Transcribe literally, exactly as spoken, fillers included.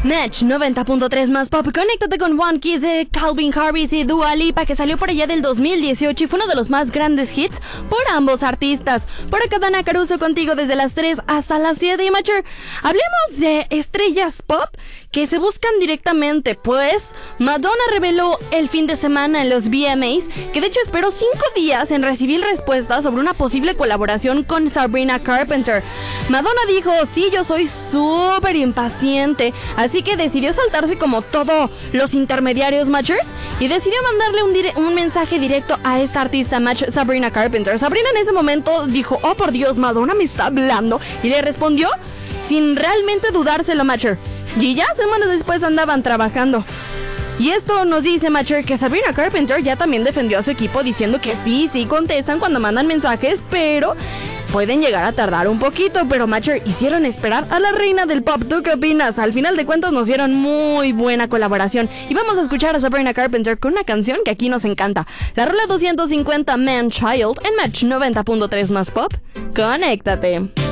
Match noventa punto tres más pop. Conéctate con One Kiss de Calvin Harris y Dua Lipa, que salió por allá del dos mil dieciocho y fue uno de los más grandes hits por ambos artistas. Por acá Dana Caruso contigo desde las tres hasta las siete. Y Matcher, hablemos de estrellas pop que se buscan directamente, pues Madonna reveló el fin de semana en los V M As que de hecho esperó cinco días en recibir respuestas sobre una posible colaboración con Sabrina Carpenter. Madonna dijo: sí, yo soy súper impaciente, así que decidió saltarse como todos los intermediarios matchers y decidió mandarle un, dire- un mensaje directo a esta artista match, Sabrina Carpenter. Sabrina en ese momento dijo: oh por Dios, Madonna me está hablando, y le respondió sin realmente dudárselo, matcher. Y ya semanas después andaban trabajando. Y esto nos dice Matcher que Sabrina Carpenter ya también defendió a su equipo diciendo que sí, sí contestan cuando mandan mensajes, pero pueden llegar a tardar un poquito. Pero Matcher, hicieron esperar a la reina del pop. ¿Tú qué opinas? Al final de cuentas nos dieron muy buena colaboración. Y vamos a escuchar a Sabrina Carpenter con una canción que aquí nos encanta. La rola doscientos cincuenta Man Child en Match noventa punto tres más pop. Conéctate.